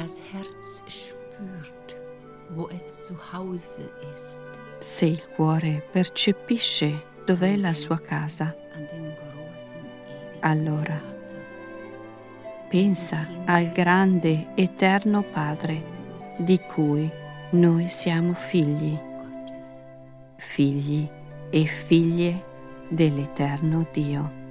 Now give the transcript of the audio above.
das Herz spürt, wo es zu Hause ist. Se il cuore percepisce dov'è la sua casa, allora pensa al grande eterno Padre di cui noi siamo figli e figlie dell'eterno Dio.